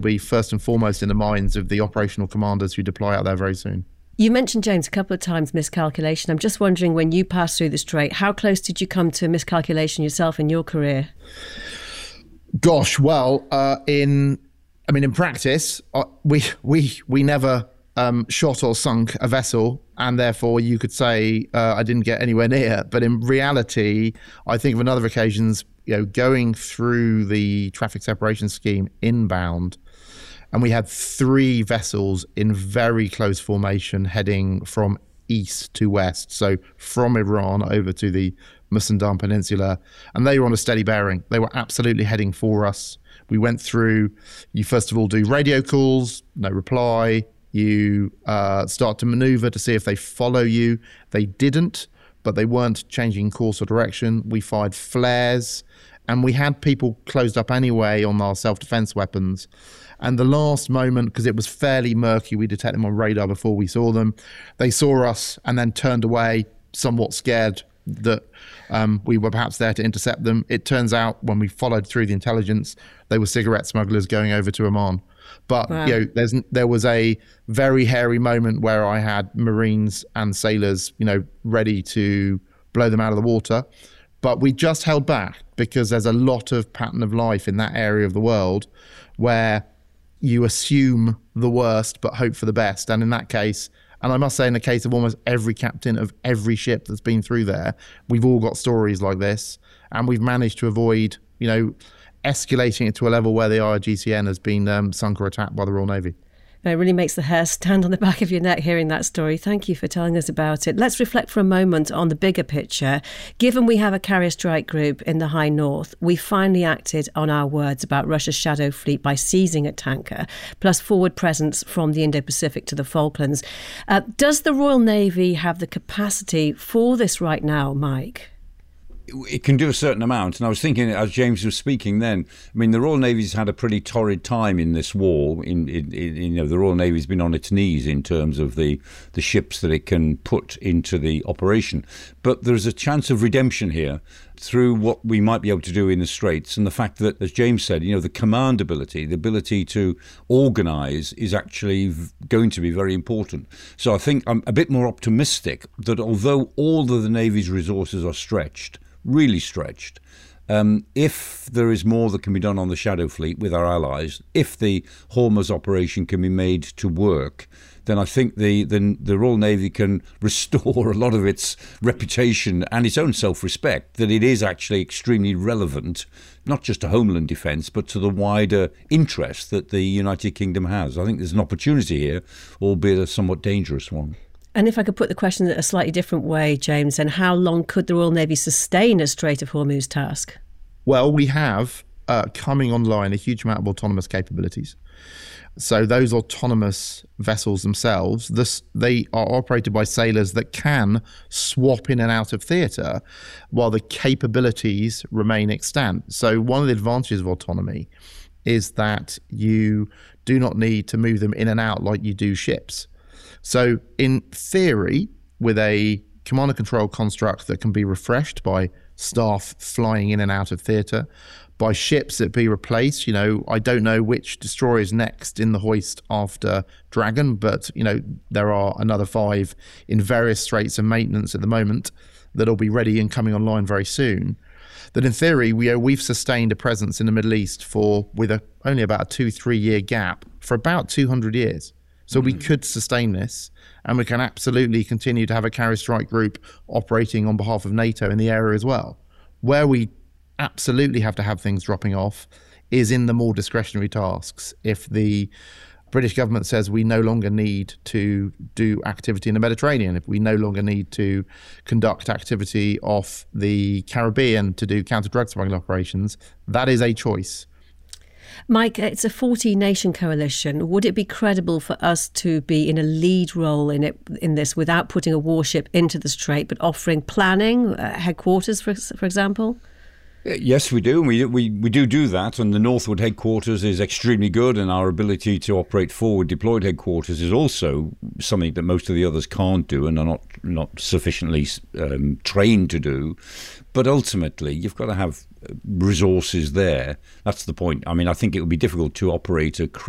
will be first and foremost in the minds of the operational commanders who deploy out there very soon. You mentioned, James, a couple of times miscalculation. I'm just wondering, when you passed through the Strait, how close did you come to miscalculation yourself in your career? Gosh, well, in practice, we never shot or sunk a vessel, and therefore you could say I didn't get anywhere near. But in reality, I think of on other occasions, going through the traffic separation scheme inbound, and we had 3 vessels in very close formation heading from east to west, so from Iran over to the Musandam Peninsula, and they were on a steady bearing. They were absolutely heading for us. We went through, you first of all do radio calls, no reply. You start to maneuver to see if they follow you. They didn't, but they weren't changing course or direction. We fired flares, and we had people closed up anyway on our self-defense weapons. And the last moment, because it was fairly murky, we detected them on radar before we saw them. They saw us and then turned away, somewhat scared that we were perhaps there to intercept them. It turns out, when we followed through the intelligence, they were cigarette smugglers going over to Oman. But wow. There was a very hairy moment where I had Marines and sailors, ready to blow them out of the water. But we just held back because there's a lot of pattern of life in that area of the world where you assume the worst but hope for the best. And in that case, and I must say in the case of almost every captain of every ship that's been through there, we've all got stories like this, and we've managed to avoid, escalating it to a level where the IRGCN has been sunk or attacked by the Royal Navy. It really makes the hair stand on the back of your neck hearing that story. Thank you for telling us about it. Let's reflect for a moment on the bigger picture. Given we have a carrier strike group in the High North, we finally acted on our words about Russia's shadow fleet by seizing a tanker, plus forward presence from the Indo-Pacific to the Falklands. Does the Royal Navy have the capacity for this right now, Mike? It can do a certain amount. And I was thinking, as James was speaking then, the Royal Navy's had a pretty torrid time in this war. The Royal Navy's been on its knees in terms of the ships that it can put into the operation. But there's a chance of redemption here through what we might be able to do in the Straits, and the fact that, as James said, the command ability, the ability to organise is actually going to be very important. So I think I'm a bit more optimistic that although all of the Navy's resources are stretched, really stretched, if there is more that can be done on the Shadow Fleet with our allies, if the Hormuz operation can be made to work, then I think the Royal Navy can restore a lot of its reputation and its own self-respect, that it is actually extremely relevant, not just to homeland defence, but to the wider interest that the United Kingdom has. I think there's an opportunity here, albeit a somewhat dangerous one. And if I could put the question in a slightly different way, James, then how long could the Royal Navy sustain a Strait of Hormuz task? Well, we have coming online a huge amount of autonomous capabilities. So those autonomous vessels themselves, they are operated by sailors that can swap in and out of theatre while the capabilities remain extant. So one of the advantages of autonomy is that you do not need to move them in and out like you do ships. So in theory, with a command and control construct that can be refreshed by staff flying in and out of theatre, by ships that be replaced, I don't know which destroyer is next in the hoist after Dragon, but, there are another 5 in various straits of maintenance at the moment that'll be ready and coming online very soon. That in theory, we've sustained a presence in the Middle East with only about a 2-3 year gap for about 200 years. So we could sustain this, and we can absolutely continue to have a carrier strike group operating on behalf of NATO in the area as well. Where we absolutely have to have things dropping off is in the more discretionary tasks. If the British government says we no longer need to do activity in the Mediterranean, if we no longer need to conduct activity off the Caribbean to do counter-drug smuggling operations, that is a choice. Mike, it's a 40-nation coalition. Would it be credible for us to be in a lead role in this without putting a warship into the Strait, but offering planning, headquarters, for example? Yes, we do. We do that, and the Northwood headquarters is extremely good, and our ability to operate forward deployed headquarters is also something that most of the others can't do and are not sufficiently trained to do. But ultimately, you've got to have resources there. That's the point. I think it would be difficult to operate a